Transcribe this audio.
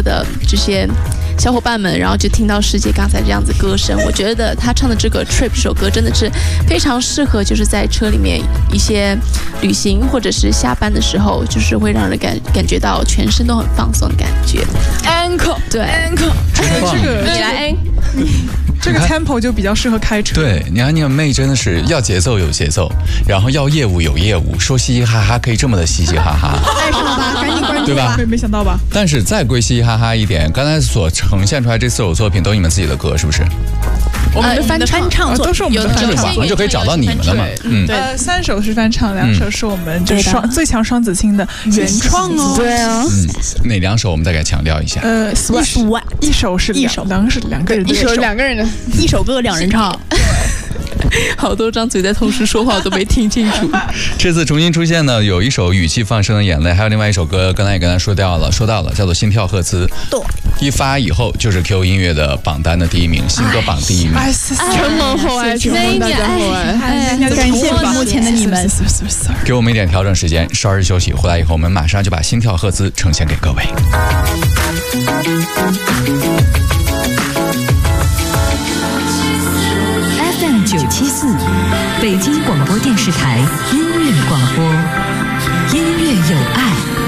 的这些小伙伴们，然后就听到师姐刚才这样子歌声，我觉得她唱的这个 Trip 这首歌真的是非常适合，就是在车里面一些旅行或者是下班的时候，就是会让人感觉到全身都很放松的感觉。 Anchor， 对 ，Anchor， 这个你来 An。 这个 tempo 就比较适合开车。 对，你看你们妹真的是要节奏有节奏，然后要业务有业务，说嘻嘻哈哈可以这么的嘻嘻哈哈， 爱上吧，赶紧关注对吧？ 没想到吧？ 但是再归嘻嘻哈哈一点，刚才所呈现出来这4首作品都是你们自己的歌，是不是？ 我们的翻唱都是我们的翻唱， 网上就可以找到你们的嘛。 3首是翻唱，2首是我们就是最强双子星的原创哦。 对啊， 哪2首我们再给强调一下 ？Sweat， 一首是两个人的， 一首2个人的，一首歌2人唱。 好多张嘴在同时说话，我都没听清楚。 这次重新出现呢，有一首语气放声的眼泪，还有另外一首歌，刚才也跟他说到了，叫做心跳赫兹。 对， 一发以后就是 Q 音乐的榜单的第1名，新歌榜第1名。 承蒙厚爱，承蒙大家厚爱，感谢屏幕前的你们。 给我们一点调整时间，稍事休息，回来以后我们马上就把心跳赫兹呈现给各位。 FM974北京广播电视台音乐广播，音乐有爱。